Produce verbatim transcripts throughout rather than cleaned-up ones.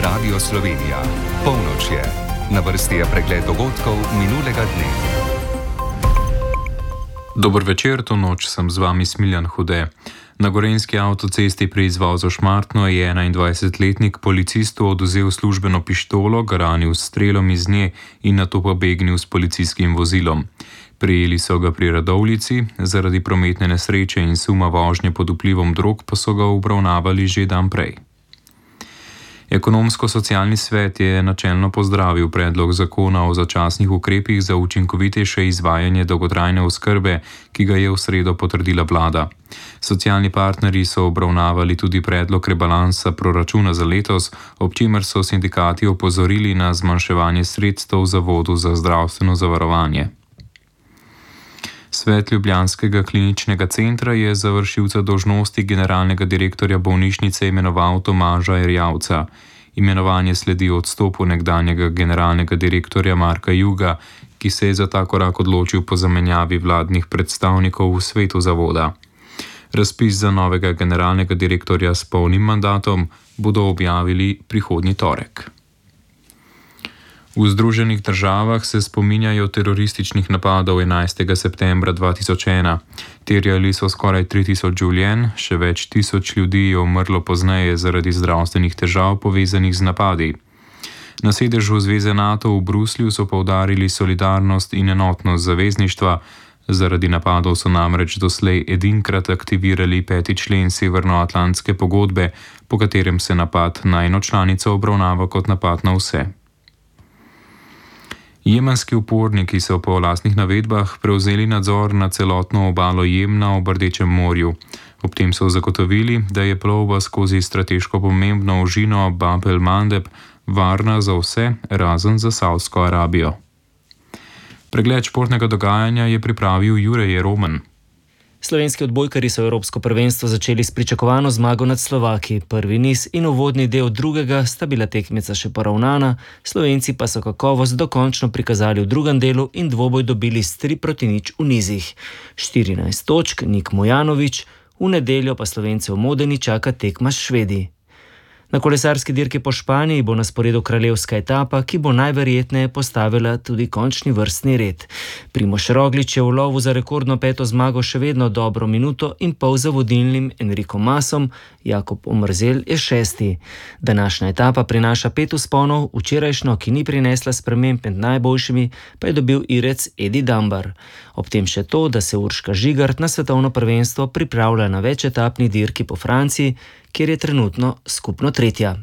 Radio Slovenija. Polnoč je. Na vrsti je pregled dogodkov minulega dne. Dober večer, to noč sem z vami Smiljan Hude. Na gorenjski avtocesti pri izvozu Šmartno je enaindvajsetletnik policistu oduzel službeno pištolo, ga ranil s strelom iz nje in nato pobegnil s policijskim vozilom. Prijeli so ga pri Radovljici, zaradi prometne nesreče in suma vožnje pod vplivom drog pa so ga obravnavali že dan prej. Ekonomsko-socialni svet je načelno pozdravil predlog zakona o začasnih ukrepih za učinkovitejše izvajanje dolgotrajne oskrbe, ki ga je v sredo potrdila vlada. Socialni partnerji so obravnavali tudi predlog rebalansa proračuna za letos, ob čimer so sindikati opozorili na zmanjševanje sredstev Zavodu za zdravstveno zavarovanje. Svet ljubljanskega kliničnega centra je za vršilca dolžnosti generalnega direktorja bolnišnice imenoval Tomaža Erjavca. Imenovanje sledi odstopu nekdanjega generalnega direktorja Marka Juga, ki se je za ta korak odločil po zamenjavi vladnih predstavnikov v svetu zavoda. Razpis za novega generalnega direktorja s polnim mandatom bodo objavili prihodnji torek. V Združenih državah se spominjajo terorističnih napadov enajstega septembra dva tisoč ena. Terjali so skoraj tri tisoč življenj, še več tisoč ljudi je umrlo pozneje zaradi zdravstvenih težav povezanih z napadi. Na sedežu Zveze NATO v Bruslju so poudarili solidarnost in enotnost zavezništva. Zaradi napadov so namreč doslej edinkrat aktivirali peti člen Severnoatlantske pogodbe, po katerem se napad na eno članico obravnava kot napad na vse. Jemenski uporniki so po lastnih navedbah prevzeli nadzor nad celotno obalo Jemna ob Rdečem morju. Ob tem so zagotovili, da je plovba skozi strateško pomembno ožino Bab el-Mandeb varna za vse, razen za Savdsko Arabijo. Pregled športnega dogajanja je pripravil Jure Roman. Slovenski odbojkarji so evropsko prvenstvo začeli s pričakovano zmago nad Slovaki. Prvi niz in uvodni del drugega sta bila tekmeca še poravnana, Slovenci pa so kakovost dokončno prikazali v drugem delu in dvoboj dobili s tri proti nič v nizih. štirinajst točk, Nik Mojanović, v nedeljo pa Slovence v Modeni čaka tekma s Švedi. Na kolesarski dirki po Španiji bo na sporedu kraljevska etapa, ki bo najverjetneje postavila tudi končni vrstni red. Primož Roglič je v lovu za rekordno peto zmago še vedno dobro minuto in pol za vodilnim Enrico Masom, Jakob Omerzel je šesti. Današnja etapa prinaša pet vzponov, včerajšnjo, ki ni prinesla sprememb med najboljšimi, pa je dobil Irec Edi Dambar. Ob tem še to, da se Urška Žigart na svetovno prvenstvo pripravlja na večetapni dirki po Franciji, kjer je trenutno skupno tretja.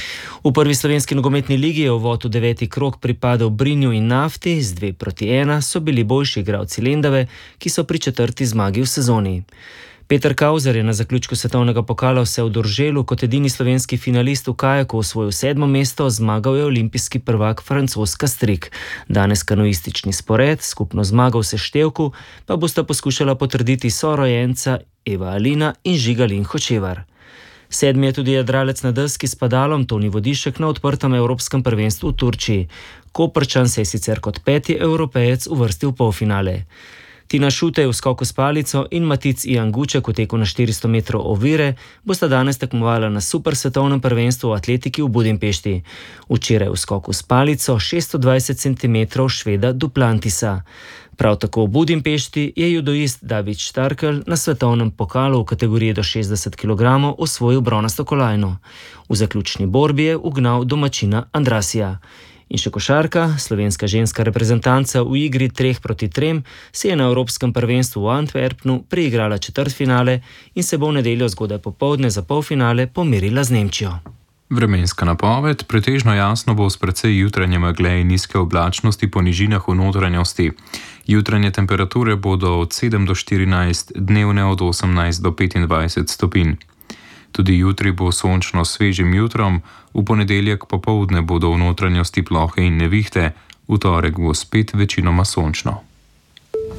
V prvi slovenski nogometni ligi je uvod v deveti krog pripadal Brinju in Nafti, z dve proti ena so bili boljši igralci Lendave, ki so pri četrti zmagi v sezoni. Peter Kauzer je na zaključku svetovnega pokala vse v Dorželu kot edini slovenski finalist v kajaku osvojil sedmo mesto, zmagal je olimpijski prvak Francoz Castrik. Danes kanuistični spored, skupno zmago v seštevku, pa bosta poskušala potrditi sorojenca Eva Alina in Žiga Hočevar. Sedmi je tudi jadralec na deski s padalom Toni Vodišek na odprtem evropskem prvenstvu v Turčiji. Koprčan se je sicer kot peti Evropejec uvrstil v polfinale. Tina Šutej v skoku s palico in Matic Ian Guček v teku na štiristo metrov ovire bosta danes tekmovala na super svetovnem prvenstvu v atletiki v Budimpešti. Včeraj v skoku s palico šeststo dvajset centimetrov Šveda Duplantisa. Prav tako v Budimpešti je judoist David Štarkel na svetovnem pokalu v kategoriji do šestdeset kilogramov osvojil bronasto kolajno. V zaključni borbi je ugnal domačina Andrasija. In še košarka, slovenska ženska reprezentanca v igri treh proti trem se je na evropskem prvenstvu v Antwerpnu preigrala četrtfinale in se bo v nedeljo zgodaj popoldne za polfinale pomerila z Nemčijo. Vremenska napoved, pretežno jasno bo s precej jutranje megle in nizke oblačnosti po nižinah v notranjosti. Jutranje temperature bodo od sedem do štirinajst, dnevne od osemnajst do petindvajset stopinj. Tudi jutri bo sončno s svežim jutrom, v ponedeljek popoldne bodo v notranjosti plohe in nevihte, v torek bo spet večinoma sončno.